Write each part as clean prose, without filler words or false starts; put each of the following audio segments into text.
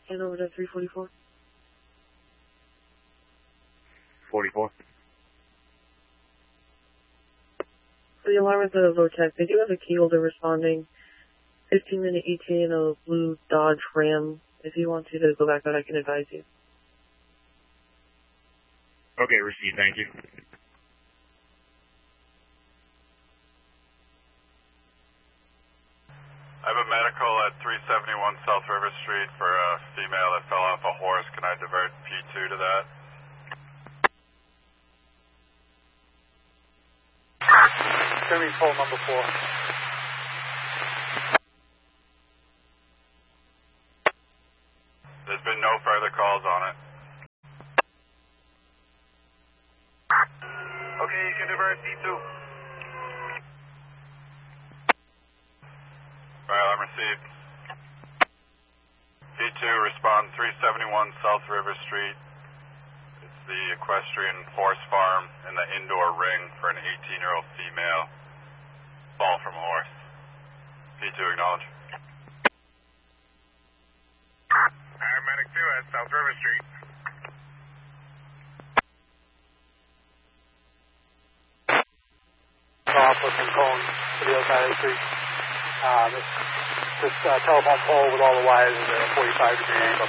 And over to 344. 44. For the alarm at the Vortex, they do have a key holder responding. 15-minute ETA in a blue Dodge Ram. If you want to go back out, I can advise you. Okay, received. Thank you. I have a medical at 371 South River Street for a female that fell off a horse. Can I divert P2 to that? Send me pole number 4. There's been no further calls on it. Okay, you can divert P2. Alright, I'm received. P2, respond 371 South River Street. It's the equestrian horse farm in the indoor ring for an 18-year-old female. Fall from a horse. P2, acknowledge. Paramedic 2 at South River Street. Off with some cones to the other side of the street. This telephone pole with all the wires is at a 45-degree angle.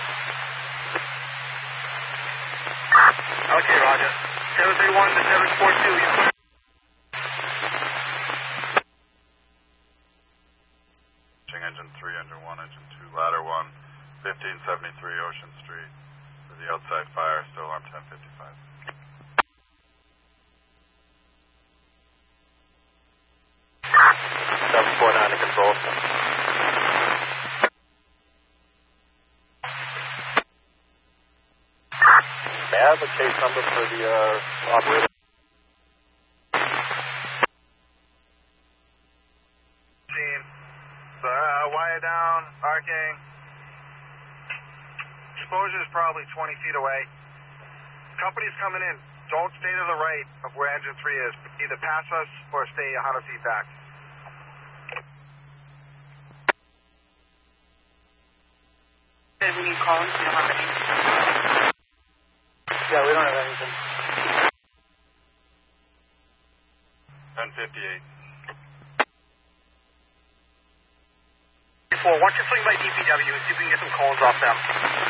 Okay, Roger. 731 to 742. You clear? Engine 3, engine 1, engine 2, ladder 1, 1573 Ocean Street. For the outside fire, still alarm 1055. To control. May I have a case number for the operator? Wire down, arcing. Exposure is probably 20 feet away. Company's coming in. Don't stay to the right of where engine 3 is. Either pass us or stay 100 feet back. We need calls. We don't have any. Yeah, we don't have anything. 1058. Why don't you swing by DPW and see if we can get some calls off them?